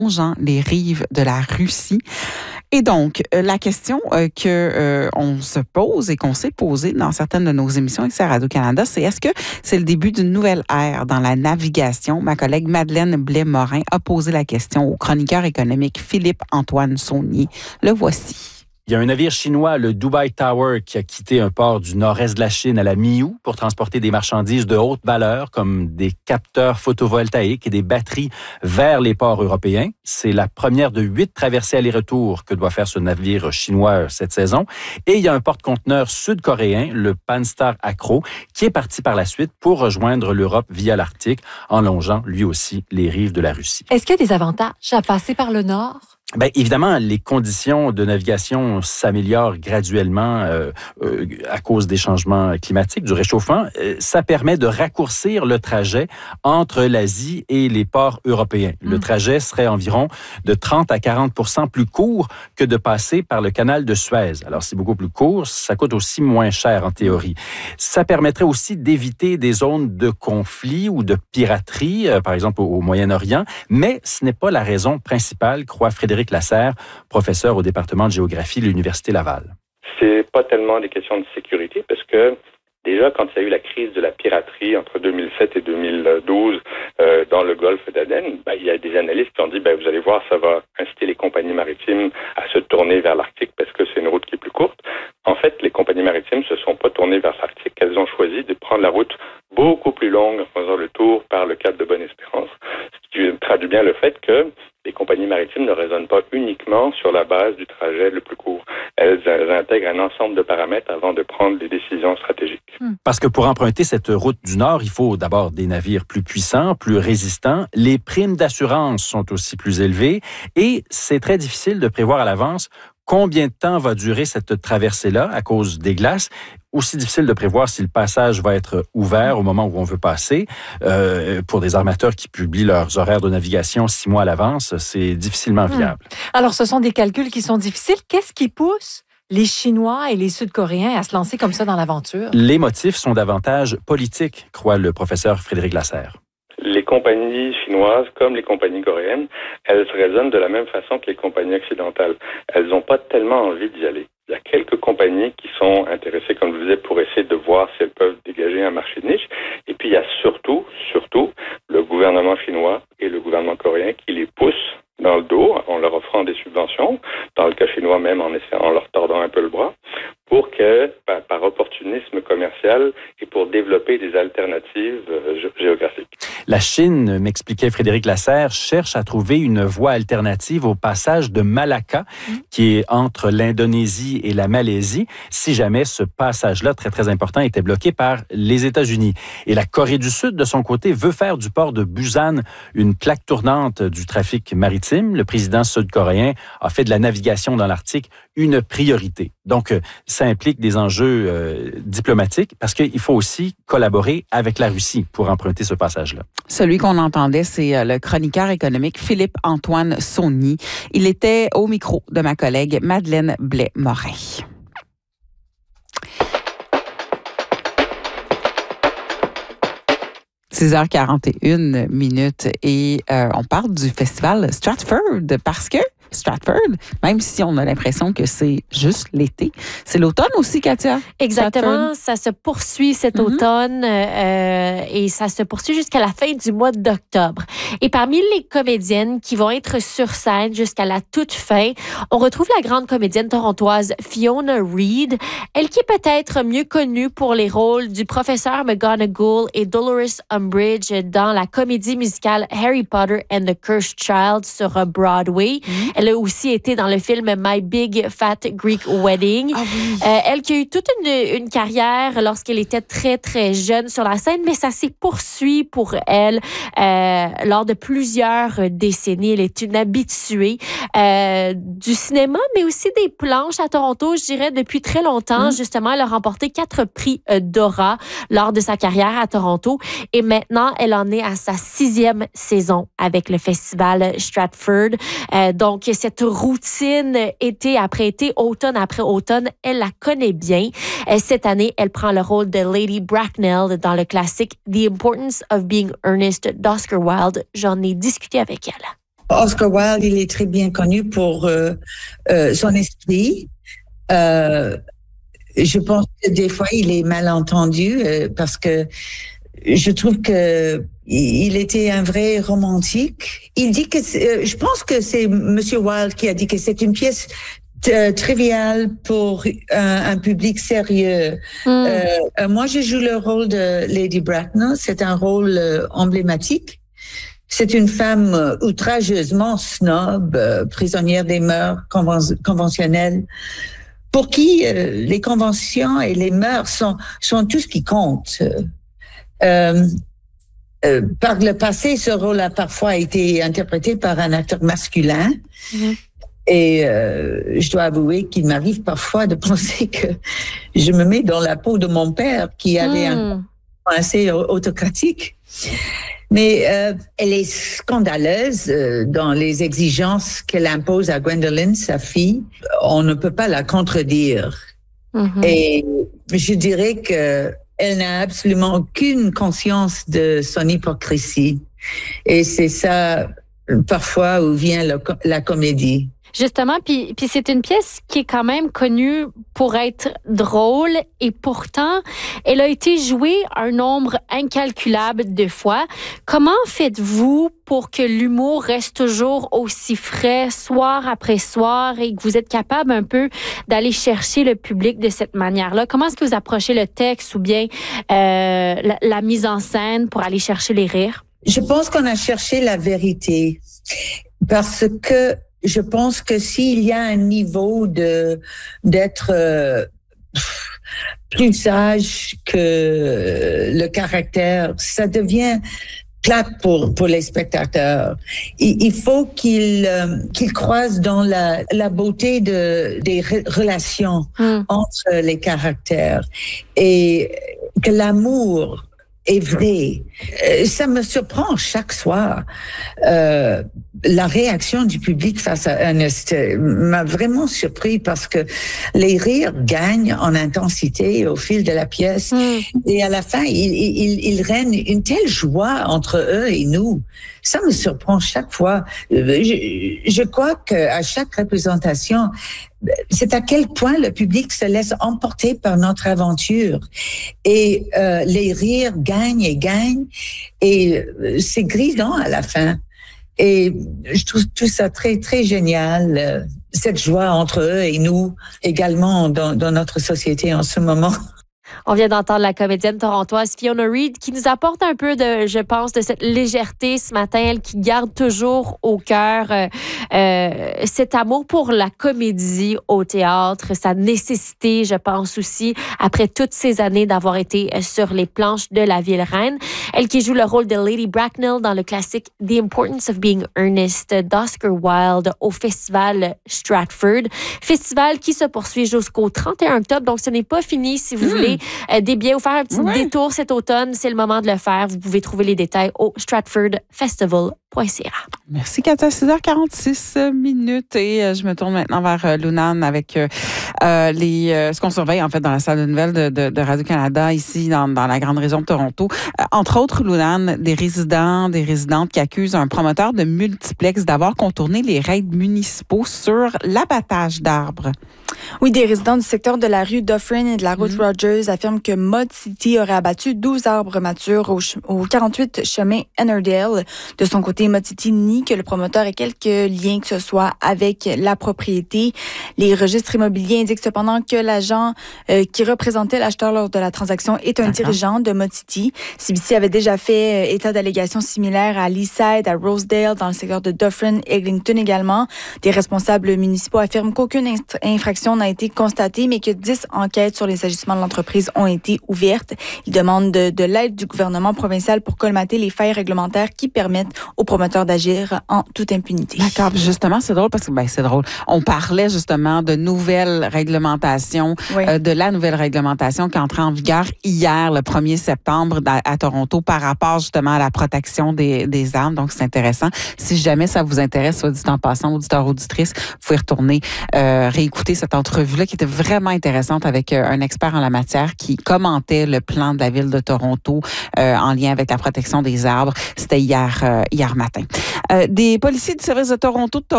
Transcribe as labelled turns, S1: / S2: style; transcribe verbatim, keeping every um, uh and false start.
S1: longeant les rives de la Russie. Et donc, euh, la question euh, que euh, on se pose et qu'on s'est posée dans certaines de nos émissions ici à Radio-Canada, c'est est-ce que c'est le début d'une nouvelle ère dans la navigation? Ma collègue Madeleine Blais-Morin a posé la question au chroniqueur économique Philippe-Antoine Saunier. Le voici.
S2: Il y a un navire chinois, le Dubai Tower, qui a quitté un port du nord-est de la Chine à la mi-août pour transporter des marchandises de haute valeur comme des capteurs photovoltaïques et des batteries vers les ports européens. C'est la première de huit traversées aller-retour que doit faire ce navire chinois cette saison. Et il y a un porte-conteneur sud-coréen, le Panstar Acro, qui est parti par la suite pour rejoindre l'Europe via l'Arctique en longeant lui aussi les rives de la Russie.
S3: Est-ce qu'il y a des avantages à passer par le nord?
S2: Bien, évidemment, les conditions de navigation s'améliorent graduellement euh, euh, à cause des changements climatiques, du réchauffement. Euh, ça permet de raccourcir le trajet entre l'Asie et les ports européens. Le mmh. trajet serait environ de trente à quarante pour cent plus court que de passer par le canal de Suez. Alors, c'est beaucoup plus court, ça coûte aussi moins cher en théorie. Ça permettrait aussi d'éviter des zones de conflit ou de piraterie, euh, par exemple au, au Moyen-Orient, mais ce n'est pas la raison principale, croit Frédéric Lasserre, professeur au département de géographie de l'Université Laval.
S4: C'est pas tellement des questions de sécurité parce que déjà, quand il y a eu la crise de la piraterie entre deux mille sept et deux mille douze euh, dans le golfe d'Aden, ben, il y a des analystes qui ont dit ben, vous allez voir, ça va inciter les compagnies maritimes à se tourner vers l'Arctique parce que c'est une route qui est plus courte. En fait, les compagnies maritimes se sont pas tournées vers l'Arctique, elles ont choisi de prendre la route beaucoup plus longue en faisant le tour par le cap de Bonne-Espérance, ce qui traduit bien le fait que les compagnies maritimes ne raisonnent pas uniquement sur la base du trajet le plus court. Elles, elles intègrent un ensemble de paramètres avant de prendre des décisions stratégiques.
S2: Parce que pour emprunter cette route du Nord, il faut d'abord des navires plus puissants, plus résistants. Les primes d'assurance sont aussi plus élevées et c'est très difficile de prévoir à l'avance combien de temps va durer cette traversée-là à cause des glaces. Aussi difficile de prévoir si le passage va être ouvert au moment où on veut passer. Euh, pour des armateurs qui publient leurs horaires de navigation six mois à l'avance, c'est difficilement viable.
S3: Hum. Alors, ce sont des calculs qui sont difficiles. Qu'est-ce qui pousse les Chinois et les Sud-Coréens à se lancer comme ça dans l'aventure?
S2: Les motifs sont davantage politiques, croit le professeur Frédéric Lasserre.
S4: Les compagnies chinoises, comme les compagnies coréennes, elles raisonnent de la même façon que les compagnies occidentales. Elles n'ont pas tellement envie d'y aller. Il y a quelques compagnies qui sont intéressées, comme je vous disais, pour essayer de voir si elles peuvent dégager un marché de niche. Et puis, il y a surtout, surtout, le gouvernement chinois et le gouvernement coréen qui les poussent dans le dos en leur offrant des subventions, dans le cas chinois même en, essayant, en leur tordant un peu le bras, pour que, par, par opportunisme commercial et pour développer des alternatives euh, géographiques.
S2: La Chine, m'expliquait Frédéric Lasserre, cherche à trouver une voie alternative au passage de Malacca, mmh. qui est entre l'Indonésie et la Malaisie, si jamais ce passage-là, très très important, était bloqué par les États-Unis. Et la Corée du Sud, de son côté, veut faire du port de Busan une plaque tournante du trafic maritime. Le président sud-coréen a fait de la navigation dans l'Arctique une priorité. Donc, ça implique des enjeux euh, diplomatiques parce qu'il faut aussi collaborer avec la Russie pour emprunter ce passage-là.
S1: Celui qu'on entendait, c'est le chroniqueur économique Philippe-Antoine Saunier. Il était au micro de ma collègue Madeleine Blais-Morin. six heures quarante et une minutes et euh, on parle du festival Stratford parce que Stratford, même si on a l'impression que c'est juste l'été, c'est l'automne aussi, Katia?
S5: Exactement, Stratford. Ça se poursuit cet mm-hmm. automne euh, et ça se poursuit jusqu'à la fin du mois d'octobre. Et parmi les comédiennes qui vont être sur scène jusqu'à la toute fin, on retrouve la grande comédienne torontoise Fiona Reid, elle qui est peut-être mieux connue pour les rôles du professeur McGonagall et Dolores Umbridge dans la comédie musicale Harry Potter and the Cursed Child sur Broadway. Mm-hmm. Elle a aussi été dans le film My Big Fat Greek Wedding.
S1: Ah oui.
S5: euh, elle qui a eu toute une, une carrière lorsqu'elle était très, très jeune sur la scène, mais ça s'est poursuivi pour elle euh, lors de plusieurs décennies. Elle est une habituée euh, du cinéma, mais aussi des planches à Toronto, je dirais, depuis très longtemps. Mm. Justement, elle a remporté quatre prix euh, Dora lors de sa carrière à Toronto. Et maintenant, elle en est à sa sixième saison avec le festival Stratford. Euh, donc, cette routine été après été, automne après automne, elle la connaît bien. Cette année, elle prend le rôle de Lady Bracknell dans le classique The Importance of Being Earnest d'Oscar Wilde. J'en ai discuté avec elle.
S6: Oscar Wilde, il est très bien connu pour euh, euh, son esprit. Euh, je pense que des fois, il est mal entendu euh, parce que je trouve que il était un vrai romantique. Il dit que, euh, je pense que c'est Monsieur Wilde qui a dit que c'est une pièce euh, triviale pour un, un public sérieux. Mm. Euh, moi, je joue le rôle de Lady Bracknell. C'est un rôle euh, emblématique. C'est une femme euh, outrageusement snob, euh, prisonnière des mœurs conven- conventionnelles, pour qui euh, les conventions et les mœurs sont, sont tout ce qui compte. Euh, euh, par le passé, ce rôle a parfois été interprété par un acteur masculin. Mmh. Et euh, je dois avouer qu'il m'arrive parfois de penser que je me mets dans la peau de mon père qui avait mmh. un assez autocratique. Mais euh, elle est scandaleuse euh, dans les exigences qu'elle impose à Gwendoline, sa fille. On ne peut pas la contredire. Mmh. Et je dirais que elle n'a absolument aucune conscience de son hypocrisie. Et c'est ça, parfois, où vient le, la comédie.
S5: Justement, puis, puis c'est une pièce qui est quand même connue pour être drôle et pourtant, elle a été jouée un nombre incalculable de fois. Comment faites-vous pour que l'humour reste toujours aussi frais, soir après soir, et que vous êtes capable un peu d'aller chercher le public de cette manière-là? Comment est-ce que vous approchez le texte ou bien euh, la, la mise en scène pour aller chercher les rires?
S6: Je pense qu'on a cherché la vérité parce que je pense que s'il y a un niveau de d'être euh, plus sage que le caractère, ça devient plate pour pour les spectateurs. Il, il faut qu'ils euh, qu'ils croisent dans la la beauté de des re- relations mm. entre les caractères et que l'amour est vrai. Ça me surprend chaque soir. Euh, la réaction du public face à Ernest m'a vraiment surpris parce que les rires gagnent en intensité au fil de la pièce. Mm. Et à la fin, il, il, il règne une telle joie entre eux et nous. Ça me surprend chaque fois. Je, je crois qu'à chaque représentation, c'est à quel point le public se laisse emporter par notre aventure. Et euh, les rires gagnent et gagnent. Et c'est grisant à la fin. Et je trouve tout ça très, très génial, euh, cette joie entre eux et nous, également dans, dans notre société en ce moment.
S5: On vient d'entendre la comédienne torontoise Fiona Reid qui nous apporte un peu de, je pense, de cette légèreté ce matin, elle qui garde toujours au cœur euh, euh, cet amour pour la comédie au théâtre, sa nécessité, je pense aussi, après toutes ces années d'avoir été sur les planches de La Ville Reine. Elle qui joue le rôle de Lady Bracknell dans le classique The Importance of Being Earnest d'Oscar Wilde au Festival Stratford. Festival qui se poursuit jusqu'au trente et un octobre, donc ce n'est pas fini si vous mmh. voulez Euh, des billets ou faire un petit ouais. détour cet automne, c'est le moment de le faire. Vous pouvez trouver les détails au stratford festival point c a.
S1: Merci, Katia. six heures quarante-six minutes et euh, je me tourne maintenant vers euh, Lunane avec euh, euh, les, euh, ce qu'on surveille en fait dans la salle de nouvelles de, de, de Radio-Canada ici dans, dans la grande région de Toronto. Euh, entre autres, Lunane, des résidents, des résidentes qui accusent un promoteur de multiplex d'avoir contourné les règles municipaux sur l'abattage d'arbres.
S7: Oui, des résidents du secteur de la rue Dufferin et de la route mmh. Rogers affirment que Mod City aurait abattu douze arbres matures au, ch- au quarante-huit chemin Ennerdale. De son côté, Mod City nie que le promoteur ait quelques liens que ce soit avec la propriété. Les registres immobiliers indiquent cependant que l'agent euh, qui représentait l'acheteur lors de la transaction est un D'accord. dirigeant de Mod City. C B C avait déjà fait euh, état d'allégations similaires à Leaside, à Rosedale, dans le secteur de Dufferin, Eglinton également. Des responsables municipaux affirment qu'aucune inst- infraction n'a été constatée, mais que dix enquêtes sur les agissements de l'entreprise ont été ouvertes. Ils demandent de, de l'aide du gouvernement provincial pour colmater les failles réglementaires qui permettent aux promoteurs d'agir en toute impunité.
S1: D'accord. Justement, c'est drôle parce que ben, c'est drôle. On parlait justement de nouvelles réglementations, oui. euh, de la nouvelle réglementation qui entrait en vigueur hier, le premier septembre, à, à Toronto, par rapport justement à la protection des, des arbres. Donc, c'est intéressant. Si jamais ça vous intéresse, soit dit en passant, auditeurs, auditrices, vous pouvez retourner euh, réécouter cette cette entrevue-là qui était vraiment intéressante avec euh, un expert en la matière qui commentait le plan de la ville de Toronto euh, en lien avec la protection des arbres. C'était hier, euh, hier matin. Euh, des policiers du service de Toronto de Toronto